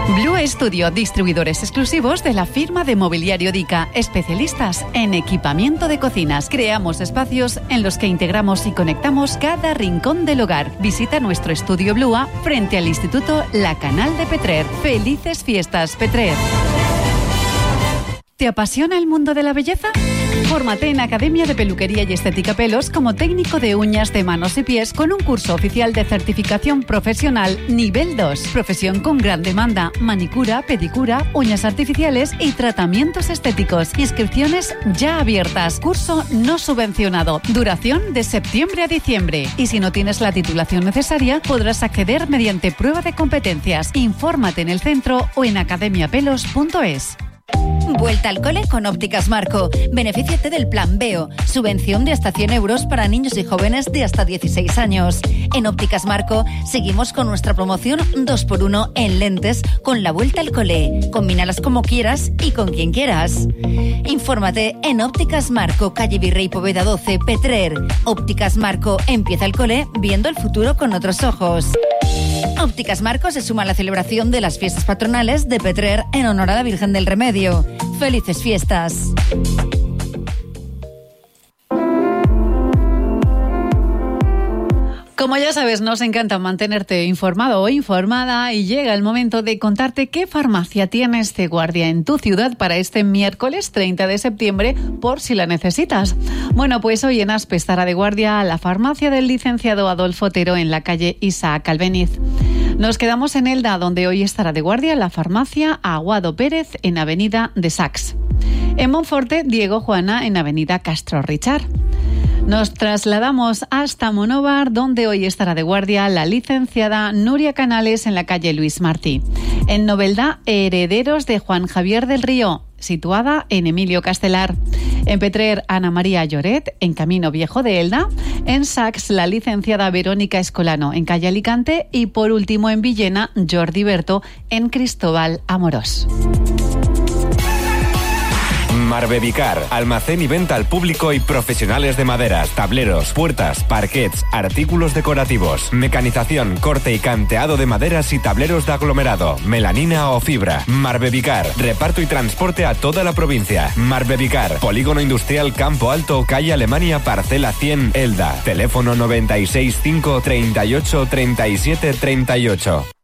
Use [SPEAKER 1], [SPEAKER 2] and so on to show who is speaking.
[SPEAKER 1] Blue Studio, distribuidores exclusivos de la firma de mobiliario Dica, especialistas en equipamiento de cocinas. Creamos espacios en los que integramos y conectamos cada rincón del hogar. Visita nuestro estudio Blua frente al Instituto La Canal de Petrer. ¡Felices fiestas, Petrer! ¿Te apasiona el mundo de la belleza? Fórmate en Academia de Peluquería y Estética Pelos como técnico de uñas de manos y pies con un curso oficial de certificación profesional nivel 2. Profesión con gran demanda, manicura, pedicura, uñas artificiales y tratamientos estéticos. Inscripciones ya abiertas. Curso no subvencionado. Duración de septiembre a diciembre. Y si no tienes la titulación necesaria, podrás acceder mediante prueba de competencias. Infórmate en el centro o en academiapelos.es.
[SPEAKER 2] Vuelta al cole con Ópticas Marco. Benefíciate del Plan Veo. Subvención de hasta 100 euros para niños y jóvenes de hasta 16 años. En Ópticas Marco seguimos con nuestra promoción 2x1 en lentes con la vuelta al cole. Combínalas como quieras y con quien quieras. Infórmate en Ópticas Marco, calle Virrey Poveda 12, Petrer. Ópticas Marco, empieza el cole viendo el futuro con otros ojos. Ópticas Marco se suma a la celebración de las fiestas patronales de Petrer en honor a la Virgen del Remedio. ¡Felices fiestas!
[SPEAKER 1] Como ya sabes, nos encanta mantenerte informado o informada y llega el momento de contarte qué farmacia tienes de guardia en tu ciudad para este miércoles 30 de septiembre por si la necesitas. Bueno, pues hoy en Aspe estará de guardia la farmacia del licenciado Adolfo Otero en la calle Isaac Albéniz. Nos quedamos en Elda, donde hoy estará de guardia la farmacia Aguado Pérez en avenida de Sax. En Monforte, Diego Juana en avenida Castro Richard. Nos trasladamos hasta Monóvar, donde hoy estará de guardia la licenciada Nuria Canales en la calle Luis Martí. En Novelda, Herederos de Juan Javier del Río, situada en Emilio Castelar. En Petrer, Ana María Lloret, en Camino Viejo de Elda. En Sax, la licenciada Verónica Escolano, en calle Alicante. Y por último, en Villena, Jordi Berto, en Cristóbal Amorós.
[SPEAKER 3] Marbevicar, almacén y venta al público y profesionales de maderas, tableros, puertas, parquets, artículos decorativos, mecanización, corte y canteado de maderas y tableros de aglomerado, melanina o fibra. Marbevicar, reparto y transporte a toda la provincia. Marbevicar, Polígono Industrial Campo Alto, calle Alemania, parcela 100, Elda. Teléfono 96 5 38 37 38.